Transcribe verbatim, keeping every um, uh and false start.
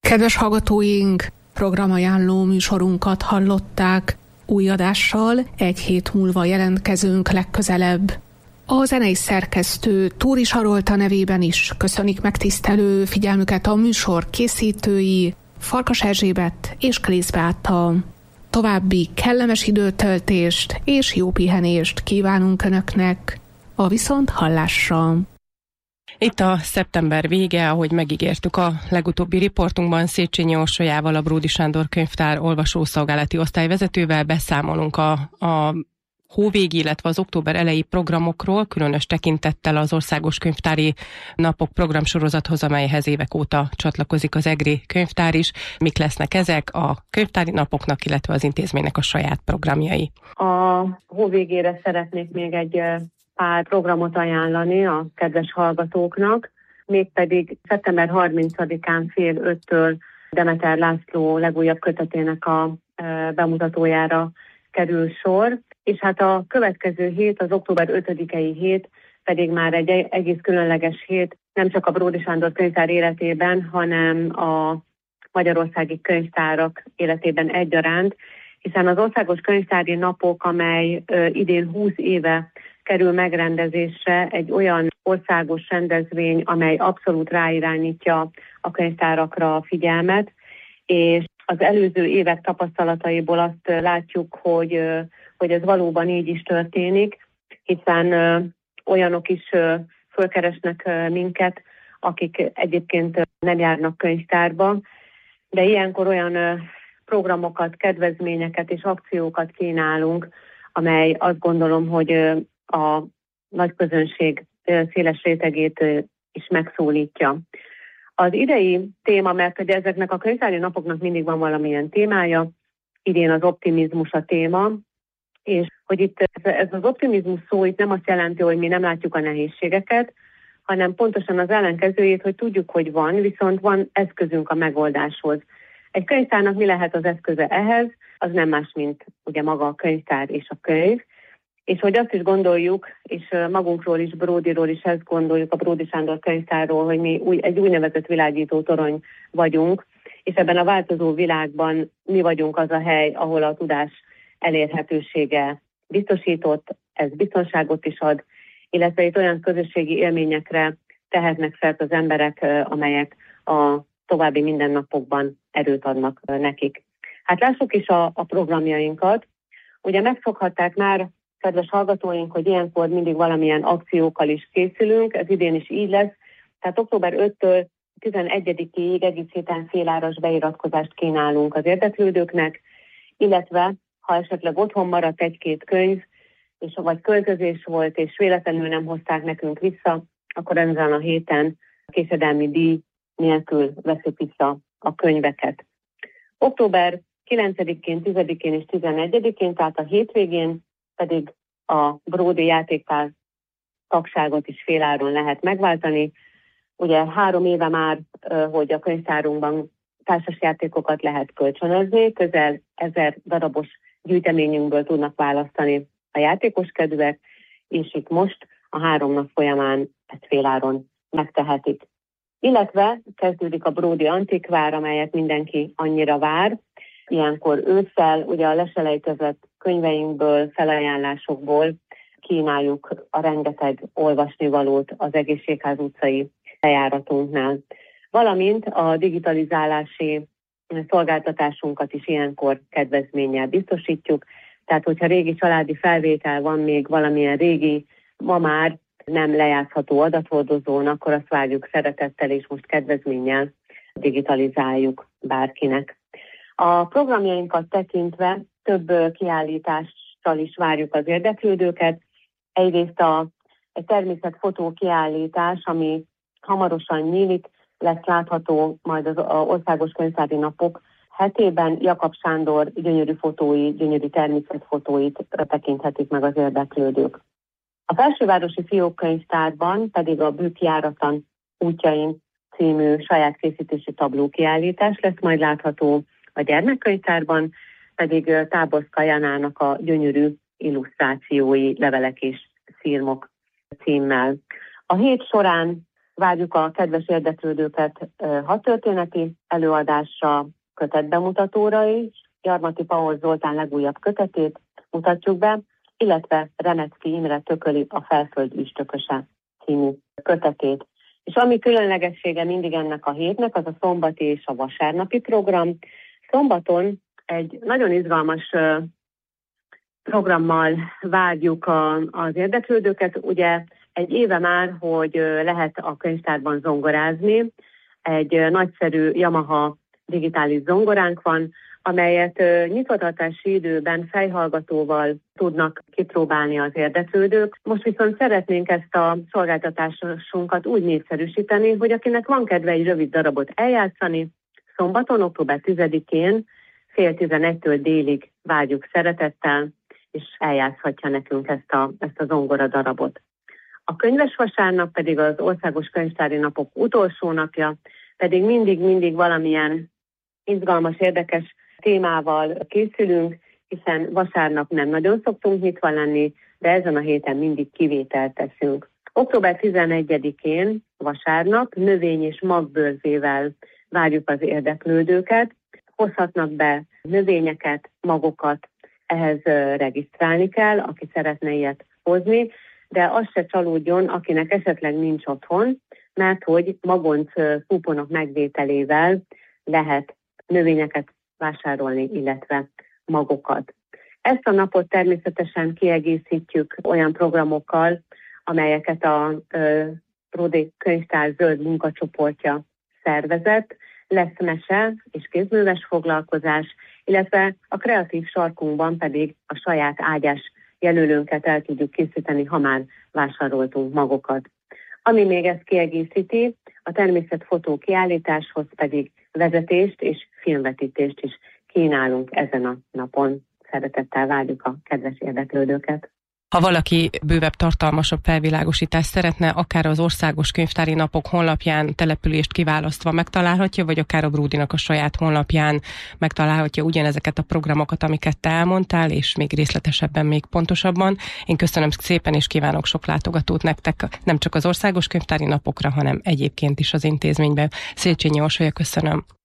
Kedves hallgatóink, programajánló műsorunkat hallották. Új adással egy hét múlva jelentkezünk legközelebb. A zenei szerkesztő Túri Sarolta nevében is köszönik megtisztelő figyelmüket a műsor készítői, Farkas Erzsébet és Klész Beáta. További kellemes időtöltést és jó pihenést kívánunk Önöknek. A viszont hallásra! Itt a szeptember vége, ahogy megígértük a legutóbbi riportunkban, Széchenyi Orsolyával, a Bródy Sándor Könyvtár olvasószolgálati osztályvezetővel beszámolunk a, a hóvégi, illetve az október elejé programokról, különös tekintettel az Országos Könyvtári Napok programsorozathoz, amelyhez évek óta csatlakozik az EGRI könyvtár is. Mik lesznek ezek a könyvtári napoknak, illetve az intézménynek a saját programjai? A hóvégére szeretnék még egy pár programot ajánlani a kedves hallgatóknak, mégpedig szeptember harmincadikán fél öttől Demeter László legújabb kötetének a bemutatójára kerül sor, és hát a következő hét, az október ötödikei hét pedig már egy egész különleges hét, nem csak a Bródy Sándor Könyvtár életében, hanem a magyarországi könyvtárak életében egyaránt, hiszen az Országos Könyvtári Napok, amely idén húsz éve kerül megrendezésre, egy olyan országos rendezvény, amely abszolút ráirányítja a könyvtárakra a figyelmet, és az előző évek tapasztalataiból azt látjuk, hogy, hogy ez valóban így is történik, hiszen olyanok is fölkeresnek minket, akik egyébként nem járnak könyvtárba, de ilyenkor olyan programokat, kedvezményeket és akciókat kínálunk, amely azt gondolom, hogy a nagy közönség széles rétegét is megszólítja. Az idei téma, mert hogy ezeknek a könyvtári napoknak mindig van valamilyen témája, idén az optimizmus a téma, és hogy itt ez az optimizmus szó itt nem azt jelenti, hogy mi nem látjuk a nehézségeket, hanem pontosan az ellenkezőjét, hogy tudjuk, hogy van, viszont van eszközünk a megoldáshoz. Egy könyvtárnak mi lehet az eszköze ehhez? Az nem más, mint ugye maga a könyvtár és a könyv. És hogy azt is gondoljuk, és magunkról is, Bródyról is ezt gondoljuk, a Bródy Sándor Könyvtárról, hogy mi új, egy úgynevezett világító torony vagyunk, és ebben a változó világban mi vagyunk az a hely, ahol a tudás elérhetősége biztosított, ez biztonságot is ad, illetve itt olyan közösségi élményekre tehetnek szert az emberek, amelyek a további mindennapokban erőt adnak nekik. Hát lássuk is a, a programjainkat. Ugye megszokhatták már, kedves hallgatóink, hogy ilyenkor mindig valamilyen akciókkal is készülünk, ez idén is így lesz. Tehát október ötödikétől tizenegyedikéig egész héten féláras beiratkozást kínálunk az érdeklődőknek, illetve ha esetleg otthon maradt egy-két könyv, és vagy költözés volt, és véletlenül nem hozták nekünk vissza, akkor ezen a héten késedelmi díj nélkül veszik vissza a könyveket. október kilencedikén, tizedikén és tizenegyedikén, tehát a hétvégén pedig a Bródy játéktár tagságot is féláron lehet megváltani. Ugye három éve már, hogy a könyvtárunkban társasjátékokat lehet kölcsönözni, közel ezer darabos gyűjteményünkből tudnak választani a játékoskedvek, és itt most a három nap folyamán ezt féláron megtehetik. Illetve kezdődik a Bródy Antikvár, amelyet mindenki annyira vár. Ilyenkor ősszel ugye a leselejtezett könyveinkből, felajánlásokból kínáljuk a rengeteg olvasnivalót az Egészségház utcai bejáratunknál. Valamint a digitalizálási szolgáltatásunkat is ilyenkor kedvezménnyel biztosítjuk. Tehát, hogyha régi családi felvétel van még valamilyen régi, ma már nem lejátszható adathordozón, akkor azt várjuk szeretettel és most kedvezménnyel digitalizáljuk bárkinek. A programjainkat tekintve több kiállítással is várjuk az érdeklődőket. Egyrészt a egy természetfotó kiállítás, ami hamarosan nyílik, lesz látható majd az Országos Könyvtári Napok hetében. Jakab Sándor gyönyörű fotói, gyönyörű természetfotóit tekinthetik meg az érdeklődők. A Felsővárosi Fiókkönyvtárban pedig a Bükk-járatan útjain című saját készítési tablókiállítás lesz majd látható. A gyermekkönyvtárban pedig Táborszka Jánának a gyönyörű illusztrációi, levelek és szirmok címmel. A hét során Várjuk a kedves érdeklődőket hadtörténeti előadásra, kötetbemutatóra is. Gyarmati Paul Zoltán legújabb kötetét mutatjuk be, illetve Remetszky Imre Tököli a Felföld üstököse című kötetét. És ami különlegessége mindig ennek a hétnek, az a szombati és a vasárnapi program. Szombaton egy nagyon izgalmas programmal várjuk a, az érdeklődőket. Ugye egy éve már, hogy lehet a könyvtárban zongorázni. Egy nagyszerű Yamaha digitális zongoránk van, amelyet nyitvatartási időben fejhallgatóval tudnak kipróbálni az érdeklődők. Most viszont szeretnénk ezt a szolgáltatásunkat úgy népszerűsíteni, hogy akinek van kedve egy rövid darabot eljátszani, szombaton, október tizedikén fél tizenegytől délig várjuk szeretettel, és eljátszhatja nekünk ezt a, ezt a zongora darabot. A könyves vasárnap pedig az Országos Könyvtári Napok utolsó napja, pedig mindig-mindig valamilyen izgalmas, érdekes témával készülünk, hiszen vasárnap nem nagyon szoktunk nyitva lenni, de ezen a héten mindig kivételt teszünk. október tizenegyedikén vasárnap növény- és magbőrzével várjuk az érdeklődőket. Hozhatnak be növényeket, magokat, ehhez regisztrálni kell, aki szeretne ilyet hozni, de az se csalódjon, akinek esetleg nincs otthon, mert hogy magonc kuponok megvételével lehet növényeket vásárolni, illetve magokat. Ezt a napot természetesen kiegészítjük olyan programokkal, amelyeket a Prodi Könyvtár zöld munkacsoportja szervezett. Lesz mese és kézműves foglalkozás, illetve a kreatív sarkunkban pedig a saját ágyás jelölőnket el tudjuk készíteni, ha már vásároltunk magokat. Ami még ezt kiegészíti, a természetfotó kiállításhoz pedig vezetést és filmvetítést is kínálunk ezen a napon. Szeretettel várjuk a kedves érdeklődőket. Ha valaki bővebb, tartalmasabb felvilágosítást szeretne, akár az Országos Könyvtári Napok honlapján települést kiválasztva megtalálhatja, vagy akár a Bródinak a saját honlapján megtalálhatja ugyanezeket a programokat, amiket te elmondtál, és még részletesebben, még pontosabban. Én köszönöm szépen, és kívánok sok látogatót nektek, nem csak az Országos Könyvtári Napokra, hanem egyébként is az intézményben. Széchenyi Orsolya, köszönöm.